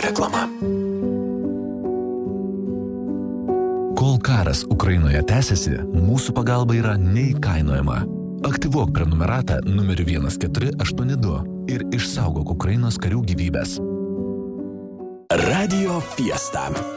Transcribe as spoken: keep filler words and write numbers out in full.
Reklama. Kol karas Ukrainoje tęsiasi, mūsų pagalba yra neįkainojama. Aktyvuok prenumeratą numeriu vienas keturi aštuoni du ir išsaugok Ukrainos karių gyvybės. Radio Fiesta.